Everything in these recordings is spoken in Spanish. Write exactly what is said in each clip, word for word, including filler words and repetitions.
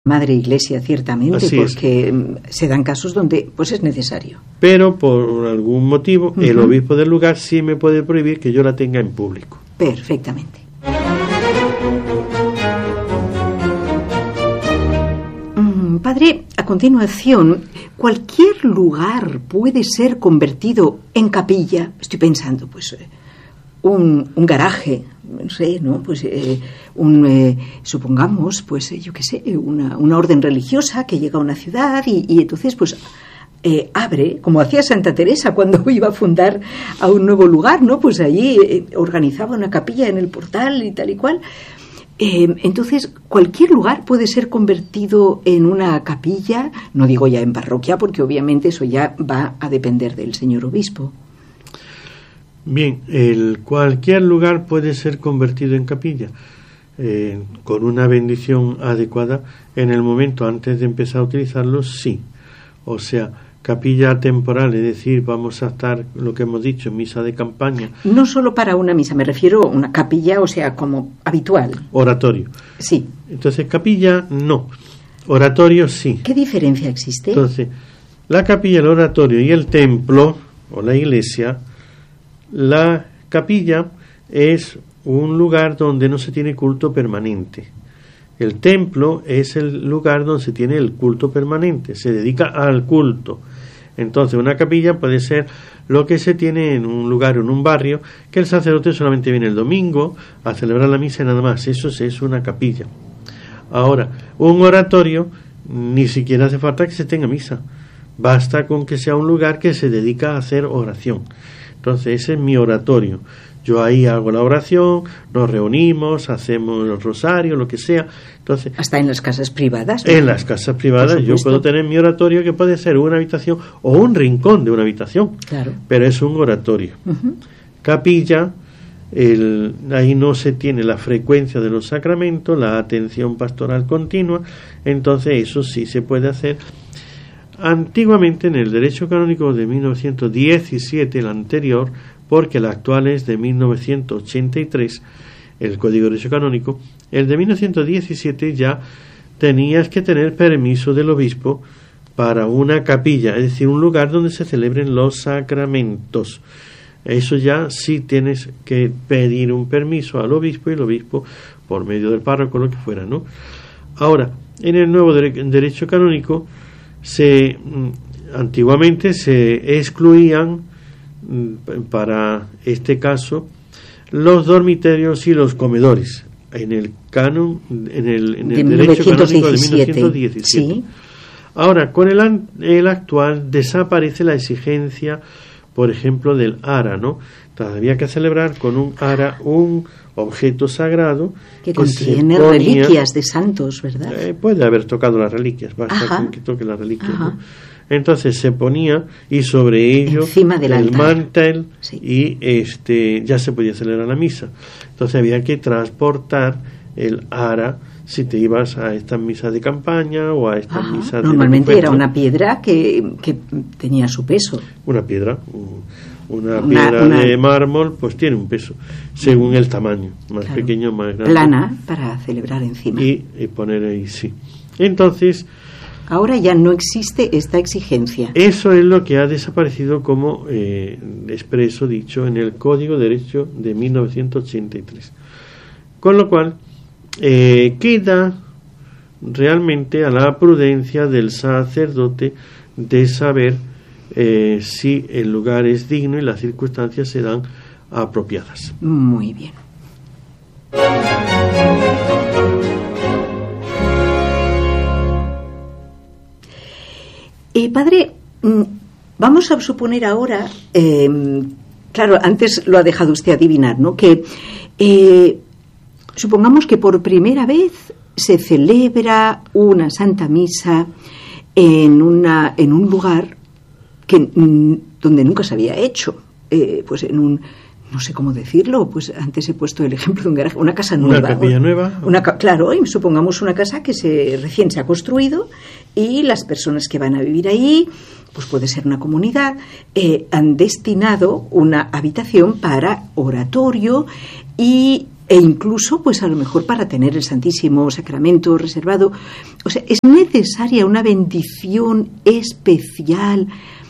Madre Iglesia, ciertamente, Así porque es. Se dan casos donde pues es necesario. Pero por algún motivo, uh-huh. el obispo del lugar sí me puede prohibir que yo la tenga en público. Perfectamente. Mm, padre, a continuación, cualquier lugar puede ser convertido en capilla. Estoy pensando, pues, un, un garaje, no sé, ¿no? Pues eh, un, eh, supongamos, pues, eh, yo qué sé, una, una orden religiosa que llega a una ciudad y, y entonces, pues, eh, abre, como hacía Santa Teresa cuando iba a fundar a un nuevo lugar, ¿no? Pues allí eh, organizaba una capilla en el portal y tal y cual. Eh, entonces, cualquier lugar puede ser convertido en una capilla, no digo ya en parroquia, porque obviamente eso ya va a depender del señor obispo. Bien, el cualquier lugar puede ser convertido en capilla eh, con una bendición adecuada en el momento antes de empezar a utilizarlo, sí. O sea, capilla temporal, es decir, vamos a estar, lo que hemos dicho, misa de campaña. No solo para una misa, me refiero a una capilla, o sea, como habitual. Oratorio. Sí. Entonces, capilla, no. Oratorio, sí. ¿Qué diferencia existe? Entonces, la capilla, el oratorio y el templo, o la iglesia, la capilla es un lugar donde no se tiene culto permanente. El templo es el lugar donde se tiene el culto permanente, se dedica al culto. Entonces, una capilla puede ser lo que se tiene en un lugar o en un barrio, que el sacerdote solamente viene el domingo a celebrar la misa y nada más. Eso es una capilla. Ahora, un oratorio ni siquiera hace falta que se tenga misa. Basta con que sea un lugar que se dedica a hacer oración. Entonces, ese es mi oratorio. Yo ahí hago la oración, nos reunimos, hacemos el rosario, lo que sea. Entonces, hasta en las casas privadas, ¿no? En las casas privadas yo puedo tener mi oratorio, que puede ser una habitación o un rincón de una habitación. Claro. Pero es un oratorio. Uh-huh. Capilla, el, ahí no se tiene la frecuencia de los sacramentos, la atención pastoral continua. Entonces, eso sí se puede hacer. Antiguamente, en el derecho canónico de mil novecientos diecisiete, el anterior, porque el actual es de mil novecientos ochenta y tres, el Código de Derecho Canónico, el de mil novecientos diecisiete ya tenías que tener permiso del obispo para una capilla, es decir, un lugar donde se celebren los sacramentos. Eso ya sí tienes que pedir un permiso al obispo, y el obispo, por medio del párroco, lo que fuera, ¿no? Ahora, en el nuevo dere- derecho canónico, se antiguamente se excluían para este caso los dormitorios y los comedores en el canon, en el, en el de derecho canónico de mil novecientos novecientos diecisiete. ¿Sí? Ahora, con el, el actual desaparece la exigencia, por ejemplo, del ara, ¿no? Había que celebrar con un ara un objeto sagrado que contiene ponía, reliquias de santos, ¿verdad? Eh, puede haber tocado las reliquias, basta Ajá. con que toque las reliquias, ¿no? Entonces se ponía, y sobre ello encima del el altar. mantel, sí. y este ya se podía celebrar la misa. Entonces había que transportar el ara si te ibas a estas misas de campaña o a estas Ajá. misas normalmente de era una piedra que, que tenía su peso. Una piedra, una piedra una, una de mármol, pues tiene un peso según el tamaño, más claro. pequeño, más grande. Plana para celebrar encima. Y, y poner ahí, sí. Entonces, ahora ya no existe esta exigencia. Eso es lo que ha desaparecido, como eh, expreso dicho en el Código de Derecho de mil novecientos ochenta y tres. Con lo cual, eh, queda realmente a la prudencia del sacerdote de saber eh, si el lugar es digno y las circunstancias se dan apropiadas. Muy bien. Eh, padre, vamos a suponer ahora, eh, claro, antes lo ha dejado usted adivinar, ¿no? Que eh, supongamos que por primera vez se celebra una Santa Misa en una en un lugar que mm, donde nunca se había hecho, eh, pues en un, no sé cómo decirlo, pues antes he puesto el ejemplo de un garaje, una casa nueva. Una capilla nueva. Una, claro, y supongamos una casa que se recién se ha construido, y las personas que van a vivir ahí, pues puede ser una comunidad, eh, han destinado una habitación para oratorio y e incluso, pues a lo mejor para tener el Santísimo Sacramento reservado. O sea, es necesaria una bendición especial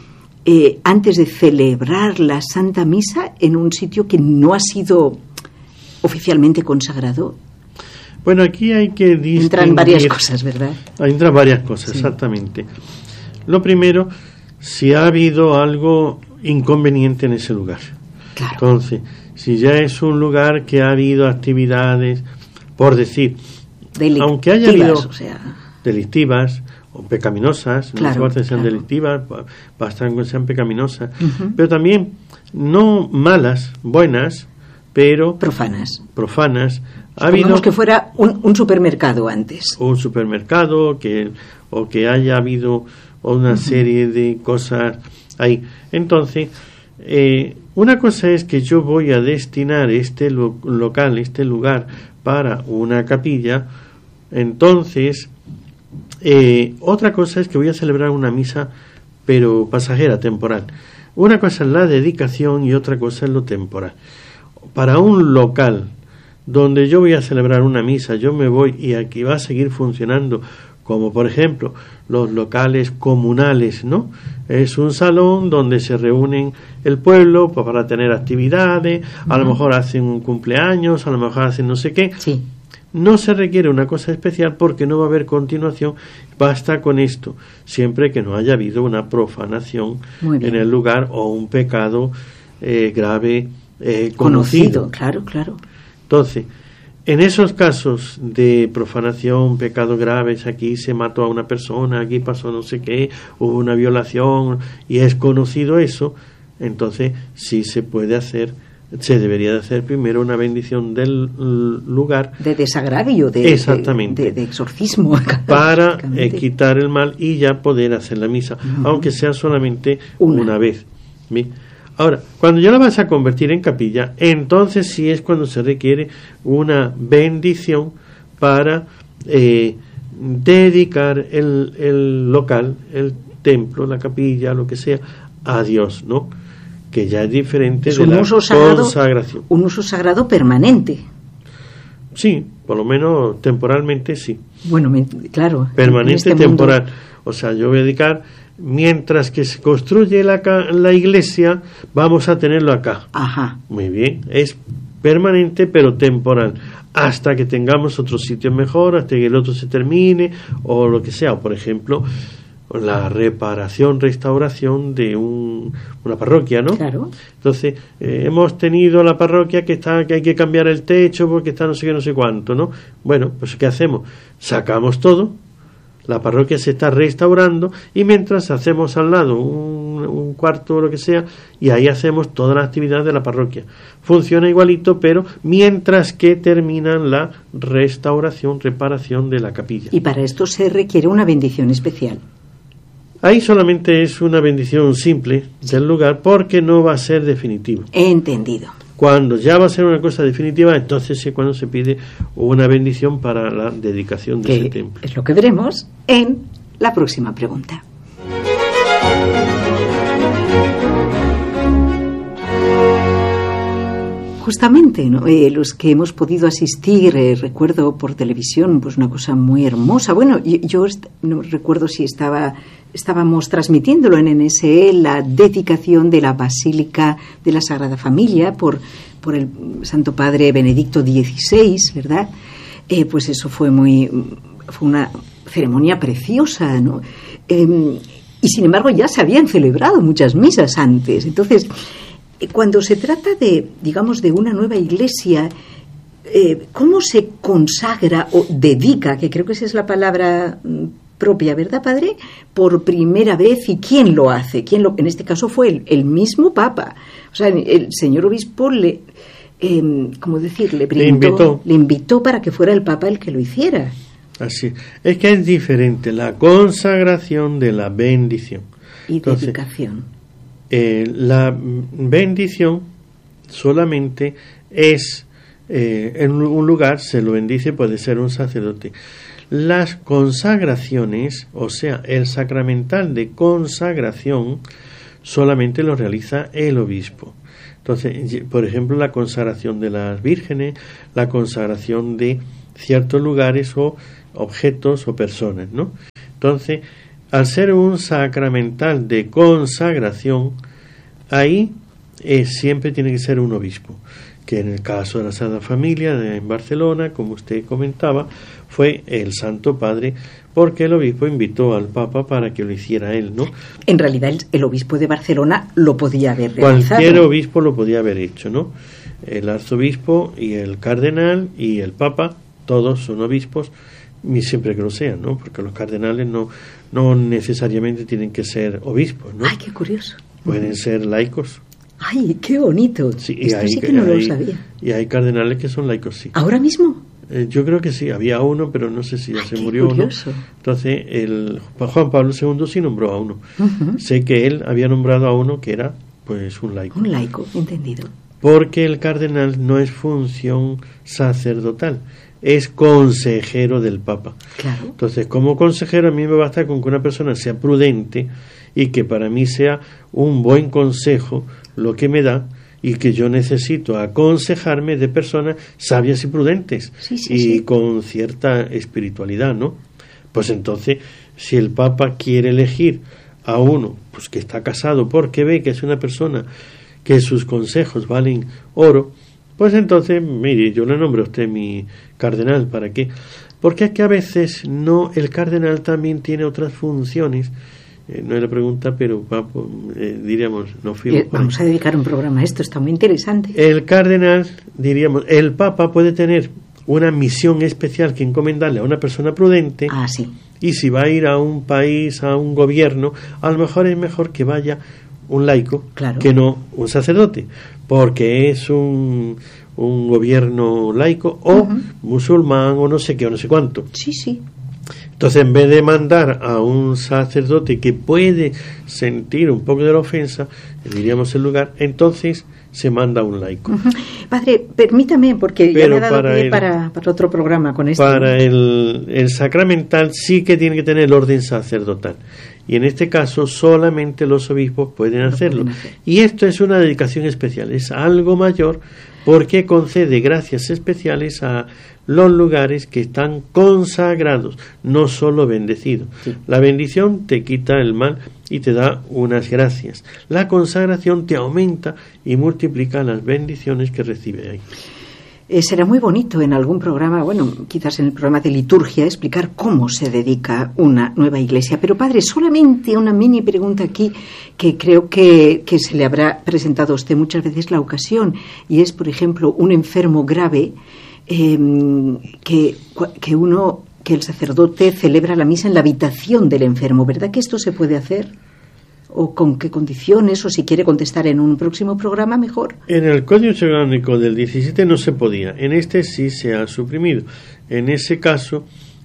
eh, antes de celebrar la Santa Misa en un sitio que no ha sido oficialmente consagrado. Bueno, aquí hay que distinguir. Entran varias cosas, ¿verdad? Entran varias cosas, sí. Exactamente. Lo primero, si ha habido algo inconveniente en ese lugar. Claro. Entonces, si ya es un lugar que ha habido actividades, por decir, delictivas, aunque haya habido o sea... delictivas o pecaminosas, claro, no importa que sean claro. delictivas, bastan que sean pecaminosas, uh-huh. pero también no malas, buenas, pero profanas. Profanas. Ha Supongamos habido que fuera un, un supermercado antes. Un supermercado, que o que haya habido una uh-huh. serie de cosas ahí. Entonces, eh, una cosa es que yo voy a destinar este lo- local, este lugar, para una capilla. Entonces, eh, otra cosa es que voy a celebrar una misa, pero pasajera, temporal. Una cosa es la dedicación y otra cosa es lo temporal. Para un local donde yo voy a celebrar una misa, yo me voy y aquí va a seguir funcionando, como por ejemplo los locales comunales, ¿no? Es un salón donde se reúnen el pueblo pues, para tener actividades, uh-huh. a lo mejor hacen un cumpleaños, a lo mejor hacen no sé qué. Sí. No se requiere una cosa especial porque no va a haber continuación, basta con esto, siempre que no haya habido una profanación en el lugar o un pecado eh, grave eh, conocido. conocido. Claro, claro. Entonces, en esos casos de profanación, pecados graves, aquí se mató a una persona, aquí pasó no sé qué, hubo una violación y es conocido eso, entonces sí se puede hacer, se debería de hacer primero una bendición del lugar. De desagravio, de, exactamente, de, de, de exorcismo. Para eh, quitar el mal y ya poder hacer la misa, uh-huh. aunque sea solamente una, una vez. ¿Sí? Ahora, cuando ya la vas a convertir en capilla, entonces sí es cuando se requiere una bendición para eh, dedicar el, el local, el templo, la capilla, lo que sea, a Dios, ¿no? Que ya es diferente es de la sagrado, consagración. Un uso sagrado permanente. Sí, por lo menos temporalmente sí. Bueno, claro. Permanente, este temporal. Mundo... O sea, yo voy a dedicar, mientras que se construye la, la iglesia, vamos a tenerlo acá. Ajá. Muy bien, es permanente pero temporal, hasta que tengamos otro sitio mejor, hasta que el otro se termine, o lo que sea. O, por ejemplo, la reparación, restauración de un, una parroquia, ¿no? Claro. Entonces, eh, hemos tenido la parroquia que está, que hay que cambiar el techo porque está no sé qué, no sé cuánto, ¿no? Bueno, pues ¿qué hacemos? Sacamos todo, la parroquia se está restaurando y mientras hacemos al lado un, un cuarto o lo que sea y ahí hacemos toda la actividad de la parroquia. Funciona igualito, pero mientras que terminan la restauración, reparación de la capilla. Y para esto se requiere una bendición especial. Ahí solamente es una bendición simple del lugar porque no va a ser definitivo. He entendido. Cuando ya va a ser una cosa definitiva, entonces es cuando se pide una bendición para la dedicación de que ese templo. Es lo que veremos en la próxima pregunta. Justamente, ¿no? eh, los que hemos podido asistir, eh, recuerdo por televisión, pues una cosa muy hermosa. Bueno, yo, yo est- no recuerdo si estaba estábamos transmitiéndolo en N S E, la dedicación de la Basílica de la Sagrada Familia por, por el Santo Padre Benedicto dieciséis, ¿verdad? Eh, pues eso fue muy fue una ceremonia preciosa, ¿no? Eh, y sin embargo ya se habían celebrado muchas misas antes. Entonces, cuando se trata de, digamos, de una nueva iglesia, eh, ¿cómo se consagra o dedica, que creo que esa es la palabra propia, ¿verdad, padre? Por primera vez, ¿y quién lo hace? ¿Quién lo, en este caso fue el, el mismo Papa. O sea, el señor obispo le, eh, ¿cómo decir? Le, brindó, le invitó. Le invitó para que fuera el Papa el que lo hiciera. Así. Es que es diferente la consagración de la bendición. Y Entonces, dedicación. Eh, la bendición solamente es eh, en un lugar, se lo bendice, puede ser un sacerdote. Las consagraciones, o sea, el sacramental de consagración, solamente lo realiza el obispo. Entonces, por ejemplo, la consagración de las vírgenes, la consagración de ciertos lugares o objetos o personas, ¿no? Entonces, al ser un sacramental de consagración, ahí eh, siempre tiene que ser un obispo, que en el caso de la Sagrada Familia de, en Barcelona, como usted comentaba, fue el Santo Padre, porque el obispo invitó al Papa para que lo hiciera él, ¿no? En realidad el, el obispo de Barcelona lo podía haber realizado. Cualquier obispo lo podía haber hecho, ¿no? El arzobispo y el cardenal y el Papa, todos son obispos, y siempre que lo sean, ¿no? Porque los cardenales no, no necesariamente tienen que ser obispos, ¿no? ¡Ay, qué curioso! Pueden ser laicos. ¡Ay, qué bonito! Sí, y Esto hay, sí que no hay, lo sabía. Y hay cardenales que son laicos, sí. ¿Ahora mismo? Eh, yo creo que sí, había uno, pero no sé si ya Ay, se qué murió curioso. o no. Entonces, el Juan Pablo segundo sí nombró a uno. Uh-huh. Sé que él había nombrado a uno que era, pues, un laico. Un laico, entendido. Porque el cardenal no es función sacerdotal, es consejero del Papa. Claro. Entonces, como consejero, a mí me basta con que una persona sea prudente y que para mí sea un buen consejo lo que me da, y que yo necesito aconsejarme de personas sabias y prudentes, sí, sí, y sí. con cierta espiritualidad, ¿no? Pues entonces, si el Papa quiere elegir a uno pues que está casado porque ve que es una persona que sus consejos valen oro, pues entonces, mire, yo le nombro a usted mi cardenal. ¿Para qué? Porque es que a veces no, el cardenal también tiene otras funciones. Eh, no es la pregunta, pero va, eh, diríamos, no fuimos. Eh, vamos a dedicar un programa a esto, está muy interesante. El cardenal, diríamos, el Papa puede tener una misión especial que encomendarle a una persona prudente. Ah, sí. Y si va a ir a un país, a un gobierno, a lo mejor es mejor que vaya un laico, claro, que no un sacerdote, porque es un, un gobierno laico o uh-huh. musulmán o no sé qué o no sé cuánto. Sí, sí. Entonces, en vez de mandar a un sacerdote que puede sentir un poco de la ofensa, diríamos el lugar, entonces se manda a un laico. Uh-huh. Padre, permítame, porque Pero ya me ha dado para pie el, para, para otro programa con esto. Para el, el sacramental sí que tiene que tener el orden sacerdotal. Y en este caso solamente los obispos pueden hacerlo. Pueden hacer. Y esto es una dedicación especial, es algo mayor porque concede gracias especiales a los lugares que están consagrados, no solo bendecidos. Sí. La bendición te quita el mal y te da unas gracias. La consagración te aumenta y multiplica las bendiciones que recibe ahí. Eh, será muy bonito en algún programa, bueno, quizás en el programa de liturgia, explicar cómo se dedica una nueva iglesia. Pero, padre, solamente una mini pregunta aquí que creo que, que se le habrá presentado a usted muchas veces la ocasión, y es, por ejemplo, un enfermo grave eh, que, que uno, que el sacerdote celebra la misa en la habitación del enfermo. ¿Verdad que esto se puede hacer? ¿O con qué condiciones? O si quiere contestar en un próximo programa, mejor. En el Código Canónico del diecisiete no se podía. En este sí se ha suprimido. En ese caso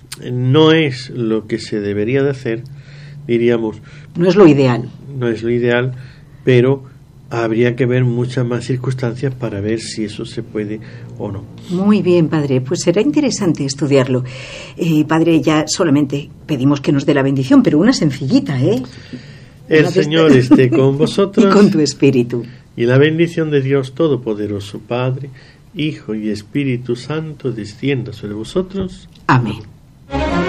no es lo que se debería de hacer, diríamos. No es lo ideal. No es lo ideal, pero habría que ver muchas más circunstancias para ver si eso se puede o no. Muy bien, padre, pues será interesante estudiarlo. Eh, padre, ya solamente pedimos que nos dé la bendición, pero una sencillita, ¿eh? El Señor esté con vosotros. Y con tu espíritu. Y la bendición de Dios Todopoderoso, Padre, Hijo y Espíritu Santo, descienda sobre vosotros. Amén.